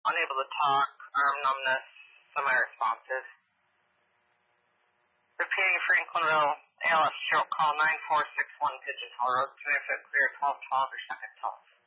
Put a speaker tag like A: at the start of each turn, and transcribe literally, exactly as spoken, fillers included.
A: unable to talk, arm numbness, semi-responsive. Repeating Franklinville, A L S stroke call nine four six one Pigeon Hole Road, twenty-fifth clear, twelve twelve or second twelve.